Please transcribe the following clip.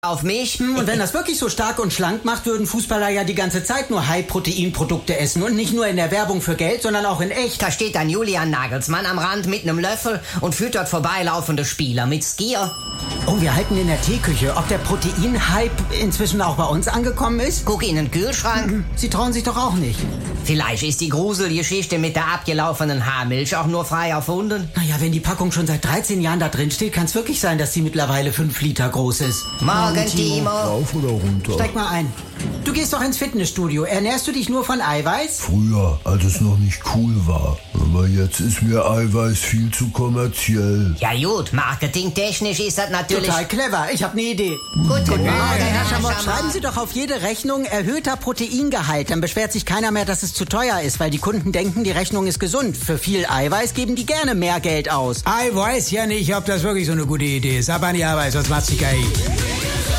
Auf mich? Und wenn das wirklich so stark und schlank macht, würden Fußballer ja die ganze Zeit nur High-Protein-Produkte essen. Und nicht nur in der Werbung für Geld, sondern auch in echt. Da steht dann Julian Nagelsmann am Rand mit einem Löffel und füttert vorbeilaufende Spieler mit Skier. Oh, wir halten in der Teeküche, ob der Protein-Hype inzwischen auch bei uns angekommen ist? Guck in den Kühlschrank. Sie trauen sich doch auch nicht. Vielleicht ist die Gruselgeschichte mit der abgelaufenen Haarmilch auch nur frei erfunden. Naja, wenn die Packung schon seit 13 Jahren da drin steht, kann es wirklich sein, dass sie mittlerweile 5 Liter groß ist. Morgen, Timo. Rauf oder runter? Steig mal ein. Du gehst doch ins Fitnessstudio. Ernährst du dich nur von Eiweiß? Früher, als es noch nicht cool war. Aber jetzt ist mir Eiweiß viel zu kommerziell. Ja gut, marketingtechnisch ist das natürlich... Total clever. Ich habe eine Idee. Guten Morgen, Herr Schamott, Schamott. schreiben Sie doch auf jede Rechnung erhöhter Proteingehalt. Dann beschwert sich keiner mehr, dass es zu teuer ist, weil die Kunden denken, die Rechnung ist gesund. Für viel Eiweiß geben die gerne mehr Geld aus. Ich weiß ja nicht, ob das wirklich so eine gute Idee ist. Aber an die Arbeit, sonst macht's nicht geil.